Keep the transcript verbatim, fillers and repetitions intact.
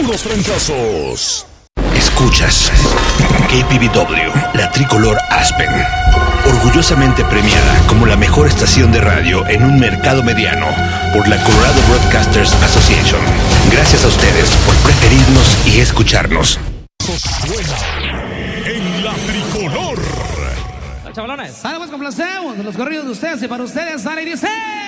los trancazos. Escuchas K P V W, la tricolor Aspen, orgullosamente premiada como la mejor estación de radio en un mercado mediano por la Colorado Broadcasters Association. Gracias a ustedes por preferirnos y escucharnos. Suena en la tricolor. Chavalones, algo más complacemos de los corridos de ustedes y para ustedes, sale y dice...